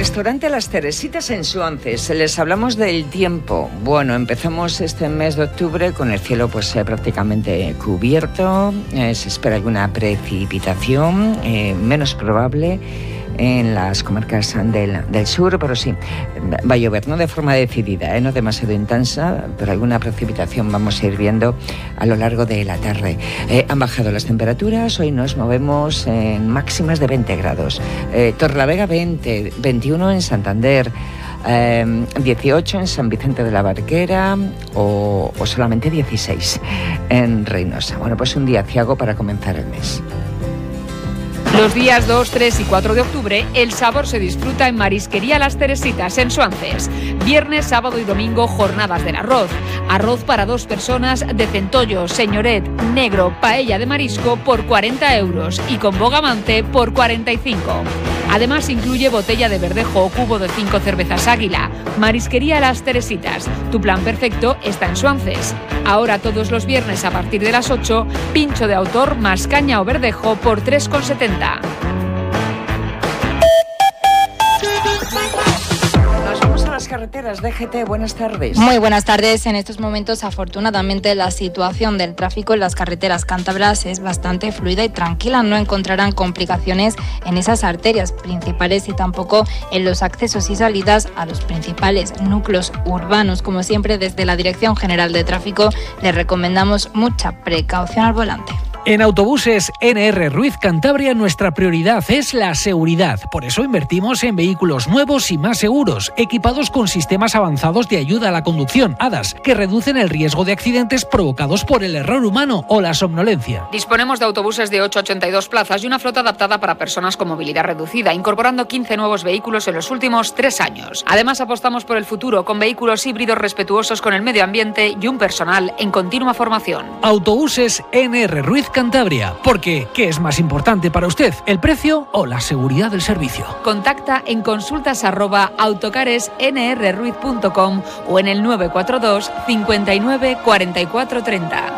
Restaurante Las Teresitas en Suances. Les hablamos del tiempo. Bueno, empezamos este mes de octubre con el cielo prácticamente cubierto. Se espera alguna precipitación, menos probable en las comarcas del sur, pero sí, va a llover, no de forma decidida, no demasiado intensa, pero alguna precipitación vamos a ir viendo a lo largo de la tarde. Han bajado las temperaturas, hoy nos movemos en máximas de 20 grados. Torrelavega 20, 21 en Santander, 18 en San Vicente de la Barquera o solamente 16 en Reynosa. Bueno, pues un día aciago para comenzar el mes. Los días 2, 3 y 4 de octubre, el sabor se disfruta en Marisquería Las Teresitas, en Suances. Viernes, sábado y domingo, jornadas del arroz. Arroz para 2 personas de centollo, señoret, negro, paella de marisco por 40 euros y con bogamante por 45. Además, incluye botella de verdejo o cubo de 5 cervezas Águila. Marisquería Las Teresitas. Tu plan perfecto está en Suances. Ahora todos los viernes a partir de las 8, pincho de autor más caña o verdejo por 3,70. Nos vamos a las carreteras. DGT, buenas tardes. Muy buenas tardes. En estos momentos, afortunadamente, la situación del tráfico en las carreteras cántabras es bastante fluida y tranquila. No encontrarán complicaciones en esas arterias principales y tampoco en los accesos y salidas a los principales núcleos urbanos. Como siempre, desde la Dirección General de Tráfico les recomendamos mucha precaución al volante. En Autobuses NR Ruiz Cantabria nuestra prioridad es la seguridad. Por eso invertimos en vehículos nuevos y más seguros, equipados con sistemas avanzados de ayuda a la conducción, ADAS, que reducen el riesgo de accidentes provocados por el error humano o la somnolencia. Disponemos de autobuses de 8 a 82 plazas y una flota adaptada para personas con movilidad reducida, incorporando 15 nuevos vehículos en los últimos 3 años. Además, apostamos por el futuro con vehículos híbridos respetuosos con el medio ambiente y un personal en continua formación. Autobuses NR Ruiz Cantabria, porque ¿qué es más importante para usted, el precio o la seguridad del servicio? Contacta en consultas@autocaresnrruiz.com o en el 942 59 44 30.